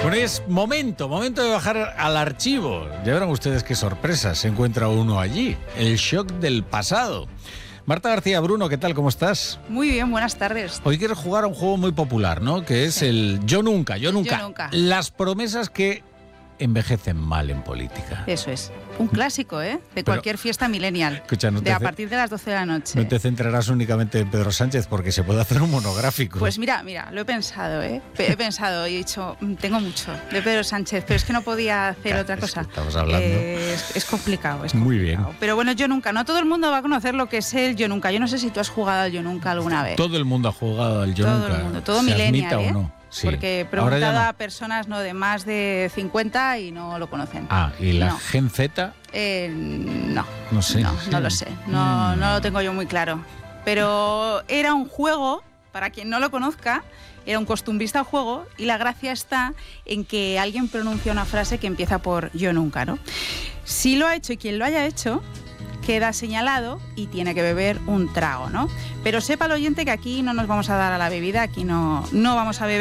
Bueno, es momento de bajar al archivo. Ya verán ustedes qué sorpresa se encuentra uno allí. El shock del pasado. Marta García Bruno, ¿qué tal? ¿Cómo estás? Muy bien, buenas tardes. Hoy quieres jugar a un juego muy popular, ¿no? Que es el Yo Nunca. Las promesas que envejecen mal en política. Eso es. Un clásico, ¿eh? De cualquier fiesta millennial. Escucha, a partir de las 12 de la noche. No te centrarás únicamente en Pedro Sánchez porque se puede hacer un monográfico. Pues mira, lo he pensado, ¿eh? He pensado y he dicho, tengo mucho de Pedro Sánchez, pero es que no podía hacer otra cosa. Estamos hablando. Es complicado, Muy bien. Pero bueno, Yo Nunca. No todo el mundo va a conocer lo que es el Yo Nunca. Yo no sé si tú has jugado al Yo Nunca alguna vez. Todo el mundo ha jugado al Yo Nunca. Todo el mundo, todo millennial, ¿eh? O no. Sí. Porque he preguntado a personas de más de 50 y no lo conocen. Ah, ¿y la Gen Z? No. No sé. No lo sé. No lo tengo yo muy claro. Pero era un juego, para quien no lo conozca, era un costumbrista juego y la gracia está en que alguien pronuncia una frase que empieza por Yo Nunca, ¿no? Si lo ha hecho y quien lo haya hecho, queda señalado y tiene que beber un trago, ¿no? Pero sepa el oyente que aquí no nos vamos a dar a la bebida, aquí no vamos a beber.